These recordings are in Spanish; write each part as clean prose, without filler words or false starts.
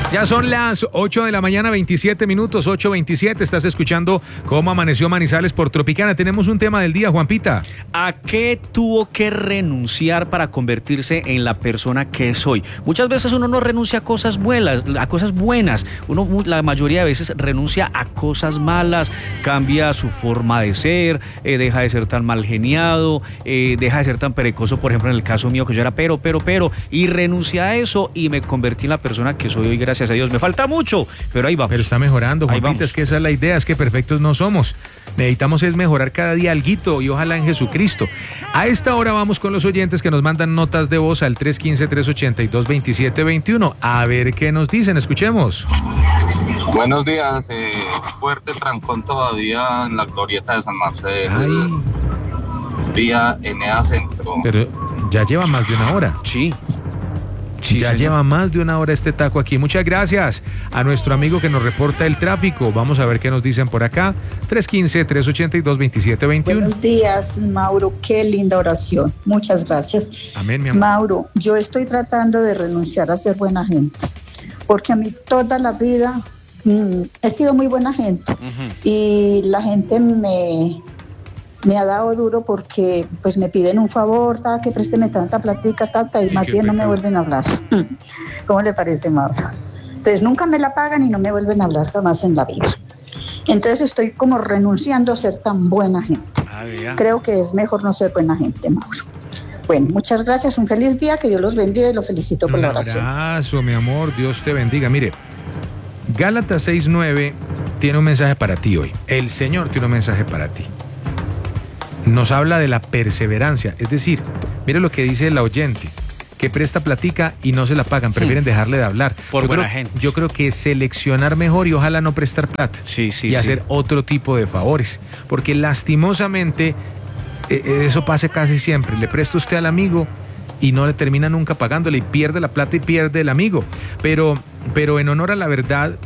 Ya son las 8 de la mañana, 27 minutos, 8:27. Estás escuchando Cómo Amaneció Manizales por Tropicana. Tenemos un tema del día, Juanpita. ¿A qué tuvo que renunciar para convertirse en la persona que soy? Muchas veces uno no renuncia a cosas buenas. Uno, la mayoría de veces, renuncia a cosas malas, cambia su forma de ser, deja de ser tan mal geniado, deja de ser tan perecoso, por ejemplo, en el caso mío, que yo era pero, y renuncié a eso y me convertí en la persona que soy hoy, gracias a Dios. Me falta mucho, pero ahí vamos. Pero está mejorando, Juanpita, es que esa es la idea, es que perfectos no somos. Necesitamos es mejorar cada día alguito y ojalá en Jesucristo. A esta hora vamos con los oyentes que nos mandan notas de voz al 315-382-2721. A ver qué nos dicen, escuchemos. Buenos días, fuerte trancón todavía en la glorieta de San Marcelo. Vía Enea Centro. Pero ya lleva más de una hora. Sí, ya señor. Lleva más de una hora este taco aquí. Muchas gracias a nuestro amigo que nos reporta el tráfico. Vamos a ver qué nos dicen por acá. 315-382-2721. Buenos días, Mauro. Qué linda oración. Muchas gracias. Amén, mi amor. Mauro, yo estoy tratando de renunciar a ser buena gente, porque a mí toda la vida he sido muy buena gente. Y la gente me ha dado duro porque pues me piden un favor, que présteme tanta platica, y más bien no me vuelven a hablar. ¿Cómo le parece, Mauro? Entonces nunca me la pagan y no me vuelven a hablar jamás en la vida. Entonces estoy como renunciando a ser tan buena gente. Creo que es mejor no ser buena gente, Mauro. Bueno, muchas gracias, un feliz día, que Dios los bendiga y lo felicito por la oración. Un abrazo, mi amor, Dios te bendiga. Mire, Gálatas 6:9 tiene un mensaje para ti hoy. El Señor tiene un mensaje para ti. Nos habla de la perseverancia, es decir, mire lo que dice la oyente, que presta platica y no se la pagan, prefieren dejarle de hablar. Yo creo que seleccionar mejor y ojalá no prestar plata y hacer otro tipo de favores, porque lastimosamente eso pasa casi siempre, le presta usted al amigo y no le termina nunca pagándole y pierde la plata y pierde el amigo, pero en honor a la verdad,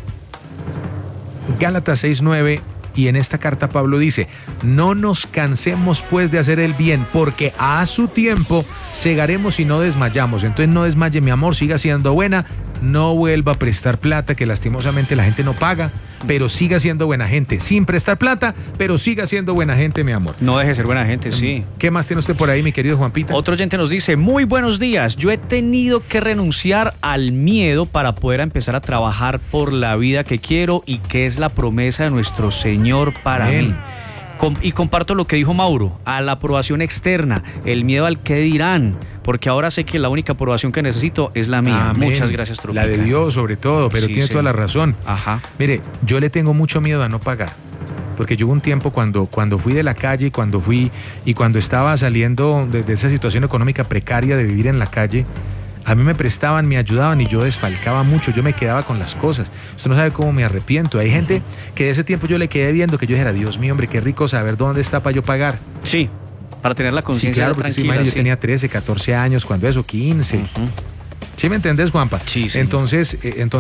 Gálatas 6:9, y en esta carta Pablo dice: no nos cansemos pues de hacer el bien, porque a su tiempo segaremos y no desmayamos. Entonces no desmaye, mi amor, siga siendo buena, no vuelva a prestar plata, que lastimosamente la gente no paga, pero siga siendo buena gente, sin prestar plata, pero siga siendo buena gente, mi amor. No deje de ser buena gente, sí. ¿Qué más tiene usted por ahí, mi querido Juanpita? Otro oyente nos dice: muy buenos días, yo he tenido que renunciar al miedo para poder empezar a trabajar por la vida que quiero y que es la promesa de nuestro Señor para mí. Y comparto lo que dijo Mauro, a la aprobación externa, el miedo al qué dirán, porque ahora sé que la única aprobación que necesito es la mía. Amén. Muchas gracias, Tropicana. La de Dios sobre todo, pero tiene toda la razón. Mire, yo le tengo mucho miedo a no pagar, porque yo hubo un tiempo cuando fui de la calle, cuando estaba saliendo de esa situación económica precaria de vivir en la calle, a mí me prestaban, me ayudaban y yo desfalcaba mucho, yo me quedaba con las cosas. Usted no sabe cómo me arrepiento. Hay gente que de ese tiempo yo le quedé viendo, que yo dijera: Dios mío, hombre, qué rico saber dónde está para yo pagar. Sí, para tener la conciencia tranquila. Yo tenía 13, 14 años, cuando eso, 15. ¿Sí me entendés, Juanpa? Sí. Entonces,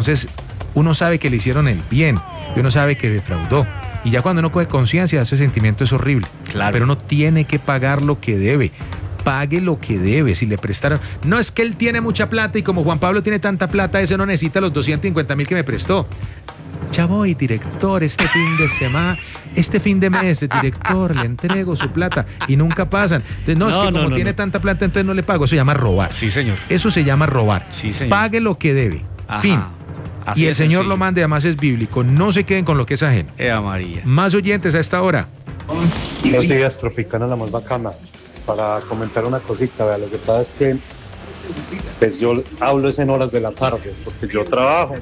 uno sabe que le hicieron el bien y uno sabe que defraudó. Y ya cuando uno coge conciencia, ese sentimiento es horrible. Claro. Pero uno tiene que pagar lo que debe. Pague lo que debe. Si le prestaron, no es que él tiene mucha plata y como Juan Pablo tiene tanta plata, ese no necesita los 250,000 que me prestó. Ya voy, director, este fin de mes, director, le entrego su plata y nunca pasan. Entonces, es que como tiene tanta plata, entonces no le pago. Eso se llama robar. Sí, señor. Eso se llama robar. Sí, señor. Pague lo que debe. Fin. Así y el Señor lo mande, además es bíblico. No se queden con lo que es ajeno. María. Más oyentes a esta hora. Buenos días, Tropicana, la más bacana. Para comentar una cosita, vea, lo que pasa es que pues yo hablo es en horas de la tarde, porque yo trabajo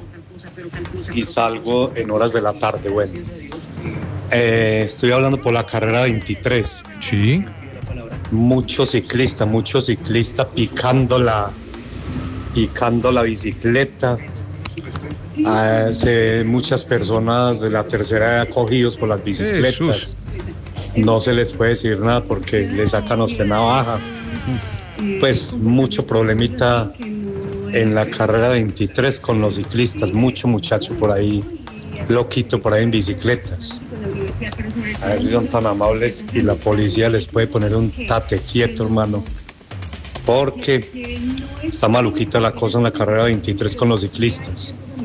y salgo en horas de la tarde. Bueno, estoy hablando por la carrera 23. Sí. Mucho ciclista picando la bicicleta. Muchas personas de la tercera edad cogidos por las bicicletas. Jesús. No se les puede decir nada porque le sacan a usted navaja. Pues mucho problemita en la carrera 23 con los ciclistas, mucho muchacho por ahí, loquito por ahí en bicicletas. A ver si son tan amables y la policía les puede poner un tate quieto, hermano, porque está maluquita la cosa en la carrera 23 con los ciclistas.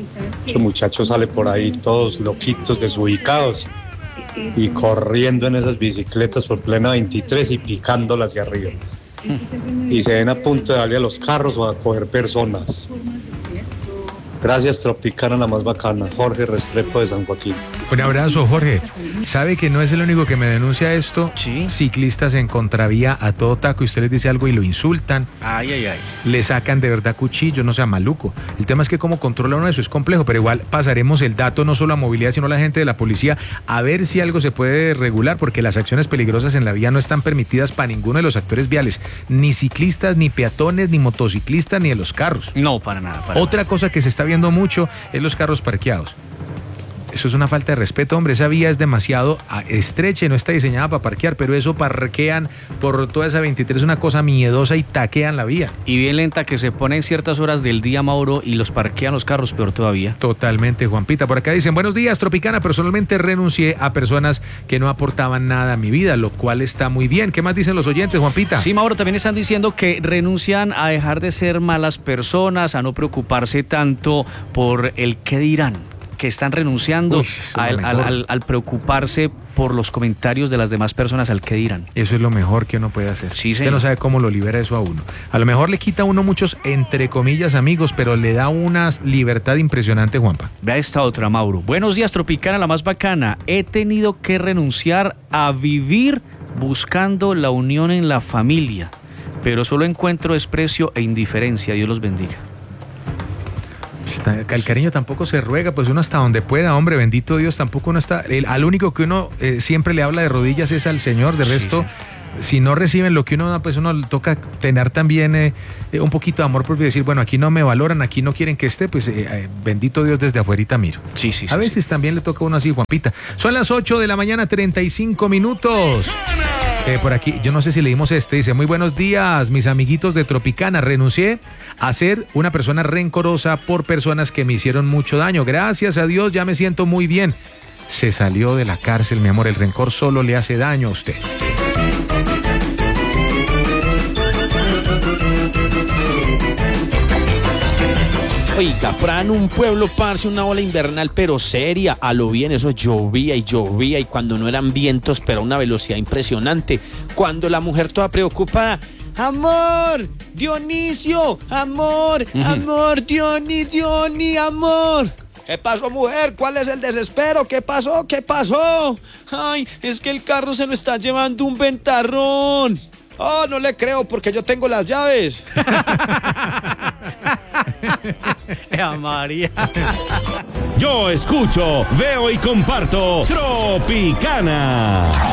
Muchos muchachos salen por ahí todos loquitos, desubicados y corriendo en esas bicicletas por plena 23 y picándolas hacia arriba. Y se ven a punto de darle a los carros o a coger personas. Gracias, Tropicana, la más bacana. Jorge Restrepo de San Joaquín. Un abrazo, Jorge. ¿Sabe que no es el único que me denuncia esto? Sí. Ciclistas en contravía a todo taco y usted les dice algo y lo insultan. Ay. Le sacan de verdad cuchillo, no sea maluco. El tema es que cómo controla uno eso es complejo, pero igual pasaremos el dato no solo a movilidad, sino a la gente de la policía, a ver si algo se puede regular, porque las acciones peligrosas en la vía no están permitidas para ninguno de los actores viales, ni ciclistas, ni peatones, ni motociclistas, ni de los carros. No, para nada. Otra cosa que se está viendo mucho es los carros parqueados. Eso es una falta de respeto, hombre. Esa vía es demasiado estrecha y no está diseñada para parquear, pero eso parquean por toda esa 23, una cosa miedosa y taquean la vía. Y bien lenta que se pone en ciertas horas del día, Mauro, y los parquean los carros, peor todavía. Totalmente, Juanpita. Por acá dicen, buenos días, Tropicana. Personalmente renuncié a personas que no aportaban nada a mi vida, lo cual está muy bien. ¿Qué más dicen los oyentes, Juanpita? Sí, Mauro, también están diciendo que renuncian a dejar de ser malas personas, a no preocuparse tanto por el qué dirán, que están renunciando al preocuparse por los comentarios de las demás personas, al que dirán. Eso es lo mejor que uno puede hacer. Sí, usted no sabe cómo lo libera eso a uno. A lo mejor le quita a uno muchos, entre comillas, amigos, pero le da una libertad impresionante, Juanpa. Vea esta otra, Mauro. Buenos días, Tropicana, la más bacana. He tenido que renunciar a vivir buscando la unión en la familia, pero solo encuentro desprecio e indiferencia. Dios los bendiga. El cariño tampoco se ruega, pues uno hasta donde pueda, hombre, bendito Dios, tampoco uno está, al único que uno siempre le habla de rodillas es al Señor, de resto, si no reciben lo que uno da, pues uno le toca tener también un poquito de amor propio y decir, bueno, aquí no me valoran, aquí no quieren que esté, pues bendito Dios, desde afuerita miro. Sí. A veces también le toca a uno así, Juanpita. Son las 8 de la mañana, 35 minutos. Por aquí, yo no sé si leímos dice, muy buenos días, mis amiguitos de Tropicana, renuncié a ser una persona rencorosa por personas que me hicieron mucho daño. Gracias a Dios, ya me siento muy bien. Se salió de la cárcel, mi amor, el rencor solo le hace daño a usted. Oiga, en un pueblo, parce, una ola invernal, pero seria, a lo bien, eso llovía y cuando no eran vientos, pero a una velocidad impresionante. Cuando la mujer toda preocupada, amor, Dionisio, amor, Dioni, amor. ¿Qué pasó, mujer? ¿Cuál es el desespero? ¿Qué pasó? Ay, es que el carro se lo está llevando un ventarrón. Oh, no le creo porque yo tengo las llaves. María. Yo escucho, veo y comparto Tropicana.